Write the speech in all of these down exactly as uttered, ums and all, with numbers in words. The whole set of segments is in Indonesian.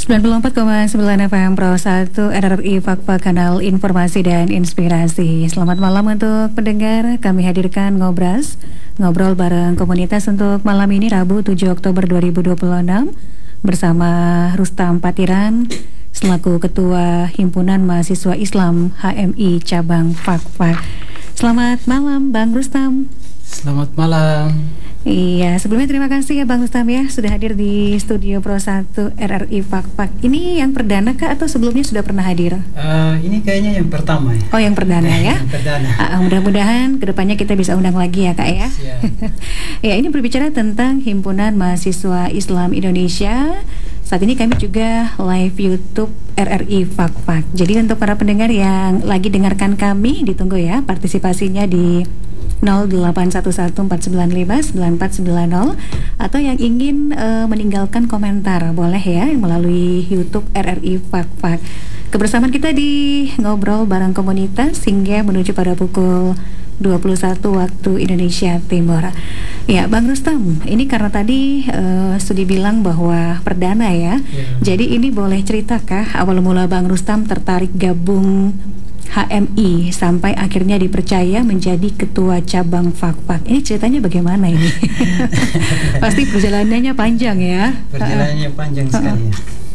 sembilan puluh empat koma sembilan F M Pro satu R R I Fakfa, kanal informasi dan inspirasi. Selamat malam untuk pendengar. Kami hadirkan Ngobras, ngobrol bareng komunitas untuk malam ini Rabu tujuh Oktober dua ribu dua puluh enam bersama Rustam Patiran selaku Ketua Himpunan Mahasiswa Islam H M I Cabang Fakfa. Selamat malam Bang Rustam. Selamat malam. Iya, sebelumnya terima kasih ya Bang Rustam ya sudah hadir di studio Pro satu R R I Fakfa. Ini yang perdana kah atau sebelumnya sudah pernah hadir? Uh, ini kayaknya yang pertama ya. Oh, yang perdana ya. Yang perdana. Uh, mudah-mudahan kedepannya kita bisa undang lagi ya Kak ya. Ya, ini berbicara tentang Himpunan Mahasiswa Islam Indonesia. Saat ini kami juga live YouTube R R I Fakfa. Jadi untuk para pendengar yang lagi dengarkan kami, ditunggu ya partisipasinya di nol delapan satu satu empat sembilan lima sembilan empat sembilan nol atau yang ingin uh, meninggalkan komentar boleh ya melalui YouTube R R I Fakfa. Kebersamaan kita di ngobrol bareng komunitas hingga menuju pada pukul dua puluh satu waktu Indonesia Timur. Ya, Bang Rustam, ini karena tadi uh, sudah bilang bahwa perdana ya. Yeah. Jadi ini boleh ceritakah awal mula Bang Rustam tertarik gabung H M I sampai akhirnya dipercaya menjadi ketua cabang Fakfa? Ini ceritanya bagaimana ini? Pasti perjalanannya panjang ya. Perjalanannya panjang sekali ya.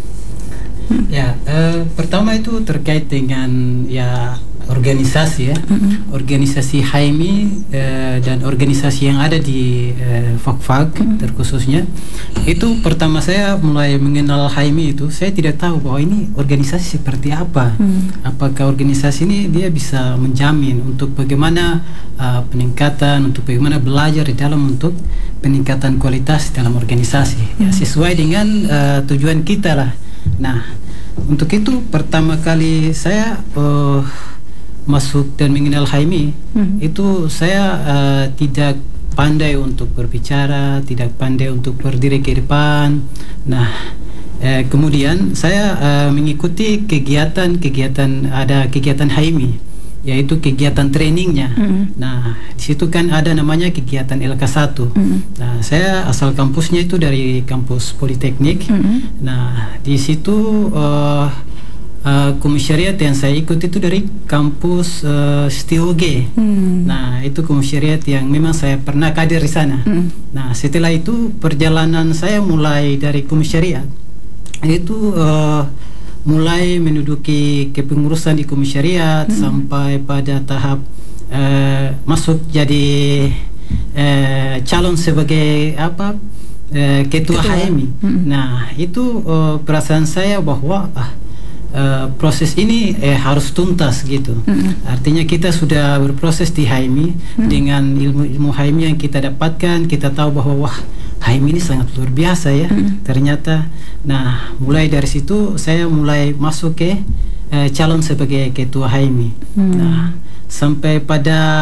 Ya, uh, pertama itu terkait dengan ya organisasi ya, mm-hmm. organisasi H M I uh, dan organisasi yang ada di uh, Fakfa mm-hmm. terkhususnya. Itu pertama saya mulai mengenal H M I itu, saya tidak tahu bahwa ini organisasi seperti apa. Mm. Apakah organisasi ini dia bisa menjamin untuk bagaimana uh, peningkatan, untuk bagaimana belajar di dalam untuk peningkatan kualitas dalam organisasi, mm. ya, sesuai dengan uh, tujuan kita lah. Nah, untuk itu pertama kali saya uh, masuk dan mengenal H M I, hmm. itu saya uh, tidak pandai untuk berbicara, tidak pandai untuk berdiri ke depan. Nah, eh, kemudian saya uh, mengikuti kegiatan-kegiatan, ada kegiatan H M I, yaitu kegiatan trainingnya. Hmm. Nah, di situ kan ada namanya kegiatan L K satu. Hmm. Nah, saya asal kampusnya itu dari kampus Politeknik. Hmm. Nah, di situ uh, Uh, komisariat yang saya ikut itu dari kampus uh, S T O G. Hmm. Nah, itu komisariat yang memang saya pernah kader di sana. Hmm. Nah, setelah itu perjalanan saya mulai dari komisariat itu uh, mulai menduduki kepengurusan di komisariat hmm. sampai pada tahap uh, masuk jadi uh, calon sebagai apa uh, ketua, ketua H M I. Hmm. Nah, itu uh, perasaan saya bahwa ah, Uh, proses ini eh, harus tuntas gitu. Mm-hmm. Artinya kita sudah berproses di H M I, mm-hmm. dengan ilmu-ilmu H M I yang kita dapatkan, kita tahu bahwa wah H M I ini sangat luar biasa ya. Mm-hmm. Ternyata, nah mulai dari situ saya mulai masuk ke eh, calon sebagai ketua H M I. Mm-hmm. Nah sampai pada